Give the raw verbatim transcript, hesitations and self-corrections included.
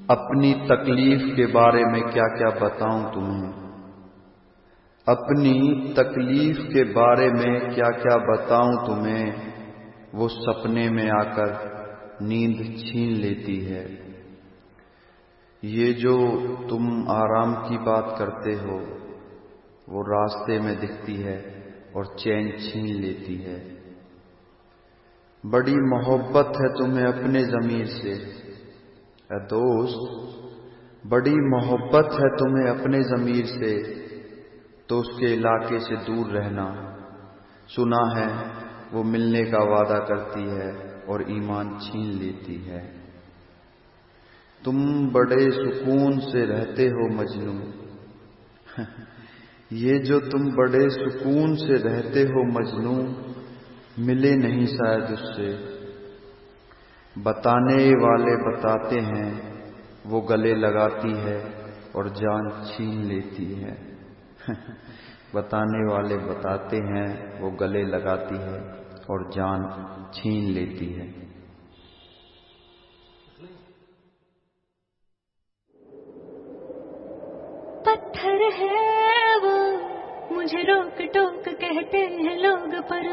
اپنی تکلیف کے بارے میں کیا کیا بتاؤں تمہیں، اپنی تکلیف کے بارے میں کیا کیا بتاؤں تمہیں، وہ سپنے میں آ کر نیند چھین لیتی ہے۔ یہ جو تم آرام کی بات کرتے ہو وہ راستے میں دکھتی ہے اور چین چھین لیتی ہے۔ بڑی محبت ہے تمہیں اپنے ضمیر سے، اے دوست بڑی محبت ہے تمہیں اپنے ضمیر سے، تو اس کے علاقے سے دور رہنا۔ سنا ہے وہ ملنے کا وعدہ کرتی ہے اور ایمان چھین لیتی ہے۔ تم بڑے سکون سے رہتے ہو مجنو، یہ جو تم بڑے سکون سے رہتے ہو مجنو، ملے نہیں شاید اس سے۔ بتانے والے بتاتے ہیں وہ گلے لگاتی ہے اور جان چھین لیتی ہے۔ بتانے والے بتاتے ہیں وہ گلے لگاتی ہے اور جان چھین لیتی ہے۔ پتھر ہے وہ مجھے روک ٹوک کہتے ہیں لوگ، پر